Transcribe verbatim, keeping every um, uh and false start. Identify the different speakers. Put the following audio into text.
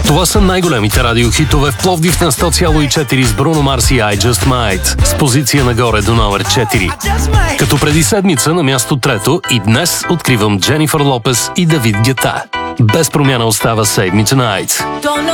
Speaker 1: Това са най-големите радиохитове в Пловдив на сто цяло и четири с Бруно Марс и I Just Might, с позиция нагоре до номер четири. Като преди седмица на място трето и днес откривам Дженифър Лопес и Давид Гета. Без промяна остава Save Me Tonight.